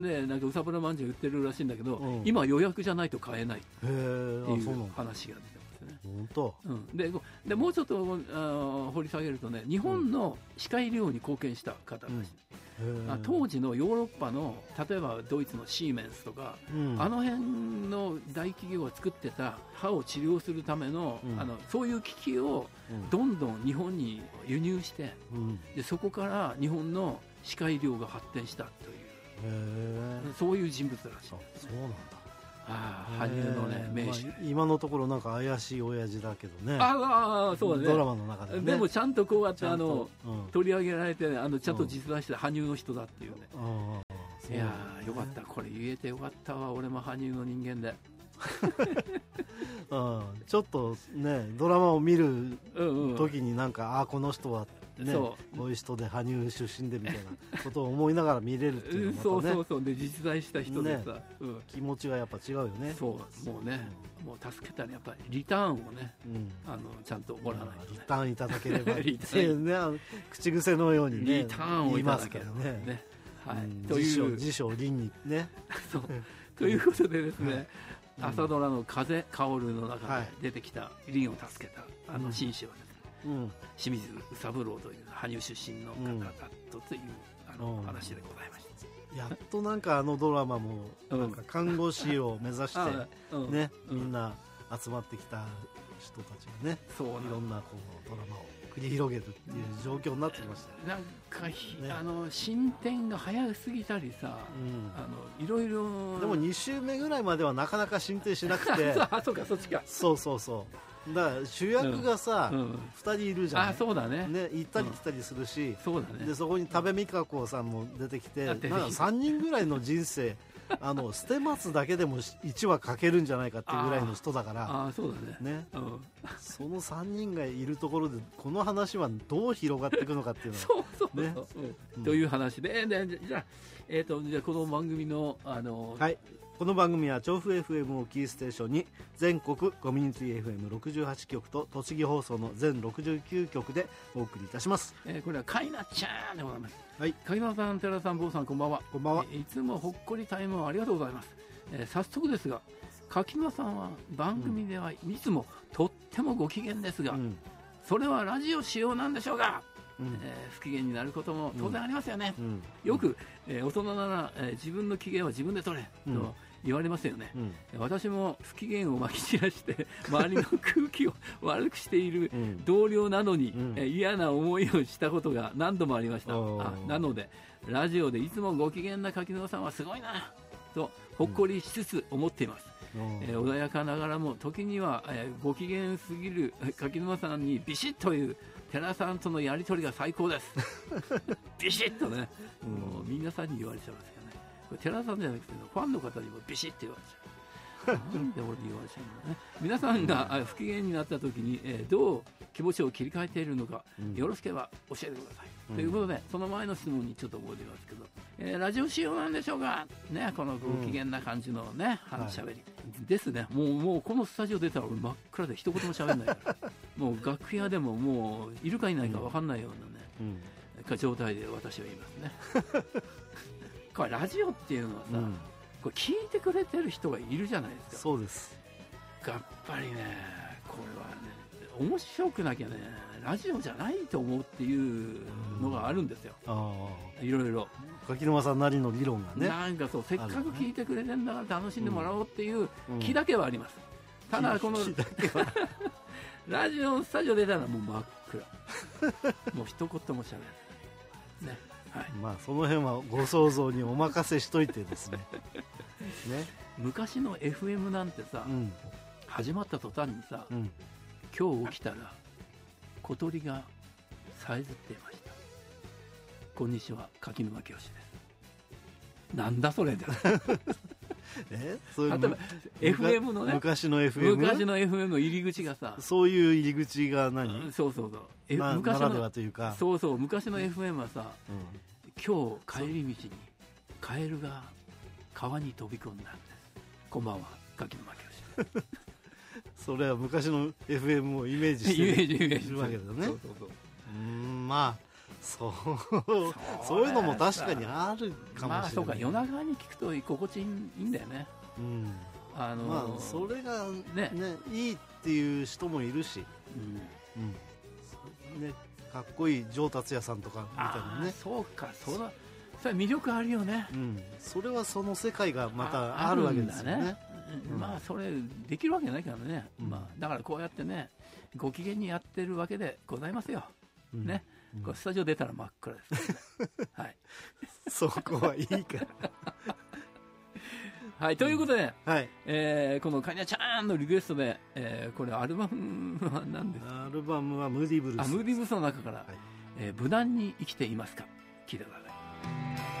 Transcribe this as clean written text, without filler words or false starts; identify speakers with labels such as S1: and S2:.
S1: でなんかうさぶらまんじゅう売ってるらしいんだけど、
S2: うん、
S1: 今予約じゃないと買えないってい
S2: う
S1: う話が出てますね。
S2: 本当、
S1: うん、でもうちょっと掘り下げるとね、日本の歯科医療に貢献した方らしい、当時のヨーロッパの例えばドイツのシーメンスとか、あの辺の大企業が作ってた歯を治療するための、そういう機器をどんどん日本に輸入して、でそこから日本の歯科医療が発展したという、そういう人物らしい。
S2: そうなんだ。
S1: 羽生のね名手、
S2: 今のところなんか怪しい親父だけどね。
S1: そうだね、
S2: ドラマの中でね。
S1: でもちゃんとこうやって取り上げられて、ちゃんと実在して羽生の人だっていうね。いやーよかった、これ言えてよかったわ、俺も羽生の人間で
S2: ちょっとねドラマを見る時になんか、この人はね、こういう人で羽生出身でみたいなことを思いながら見れるっていうのもまたね
S1: そうで実在した人でさ、
S2: 気持ちがやっぱ違うよね。
S1: そうもうね、もう助けたらやっぱりリターンをね、ちゃんともらわないとね、
S2: リターンいただければね、口癖のようにね
S1: リターンをいただければね、
S2: 辞書倫にね
S1: ということでですね、朝ドラの風薫るの中で出てきた凛を助けた紳士はですね、清水宇三郎という羽生出身の方だったという話でございました。
S2: やっとなんかドラマもなんか看護師を目指してね、みんな集まってきた人たちがね、いろんなこうドラマを繰り広げるっていう状況になってきました。
S1: なんか進展が早すぎたりさ、いろいろ。
S2: でも2週目ぐらいまではなかなか進展しなくて
S1: そうか、そっちか。
S2: そうだから主役がさ、2人いるじゃん。
S1: そうだね。
S2: 行ったり来たりするし、
S1: そうだね。
S2: でそこに多部未華子さんも出てきて、なんか3人ぐらいの人生捨て松だけでも1話書けるんじゃないかっていうぐらいの人だから。
S1: そうだね。
S2: その3人がいるところでこの話はどう広がっていくのかっていうのは
S1: そうという話で、じゃあこの番組の
S2: この番組は調布 FM をキーステーションに全国コミュニティ FM68 局と栃木放送の全69局でお送りいたします。
S1: これはかいなちゃんでございます。
S2: か
S1: いなさん、寺さん、坊さん、こんばんは。
S2: こんばんは。
S1: いつもほっこりタイムをありがとうございます。早速ですが、柿沼さんは番組ではいつもとってもご機嫌ですが、それはラジオ仕様なんでしょうか。不機嫌になることも当然ありますよね。よく、大人なら、自分の機嫌は自分で取れと言われますよね。私も不機嫌をまき散らして周りの空気を悪くしている同僚などに、嫌な思いをしたことが何度もありました。なのでラジオでいつもご機嫌な柿沼さんはすごいなとほっこりしつつ思っています。穏やかながらも時には、ご機嫌すぎる柿沼さんにビシッという寺さんとのやり取りが最高ですビシッとね、もう皆さんに言われちゃいますよね。これ寺さんじゃなくてファンの方にもビシッと言われちゃうなんで俺に言われちゃうんだね。皆さんが不機嫌になった時に、どう気持ちを切り替えているのか、よろしければ教えてください、ということでその前の質問にちょっと戻りますけど、ラジオ仕様なんでしょうかね、このご機嫌な感じのね、しゃべりですね。もうこのスタジオ出たら俺真っ暗で一言もしゃべんないからもう楽屋でももういるかいないか分かんないようなね、状態で私は言いますねこれラジオっていうのはさ、これ聞いてくれてる人がいるじゃないですか。
S2: そうです。
S1: やっぱりね、これはね、面白くなきゃね、ラジオじゃないと思うっていうのがあるんですよ。いろいろ
S2: 柿沼さんなりの理論がね、
S1: なんかそう、せっかく聞いてくれてんだから楽しんでもらおうっていう気だけはあります。ただこのラジオスタジオ出たらもう真っ暗もう一言もしゃべらないね。
S2: その辺はご想像にお任せしといてですね
S1: 昔の FM なんてさ、始まった途端にさ、今日起きたら小鳥がさえずっていました。こんにちは、柿沼清です。なんだそれだ
S2: そういう
S1: 例えば FM のね、
S2: 昔の FM
S1: の入り口がさ、
S2: そういう入り口が何、
S1: そう
S2: 昔ならではというか、
S1: 昔の FM はさ、今日帰り道にカエルが川に飛び込んだんです。こんばんは、柿沼清
S2: それは昔の FM をイメージしてるわけだね。 そういうのも確かにあるかもしれない。まあ
S1: そうか、夜中に聞くと居心地いいんだよね。
S2: まあそれがねいいっていう人もいるし、ね、かっこいい上達也さんとかみたいなね。
S1: そうか、それは魅力あるよね。
S2: それはその世界がまたあるわけですよね。
S1: まあそれできるわけないからね。まあだからこうやってね、ご機嫌にやってるわけでございますよ。ね。スタジオ出たら真っ暗です。はい。
S2: そこはいいから。
S1: はい、ということで、このカニャちゃんのリクエストで、これアルバムは何ですか？
S2: アルバムはムーディーブルース。
S1: ムーディーブルースの中から、無難に生きていますか？聞いてください。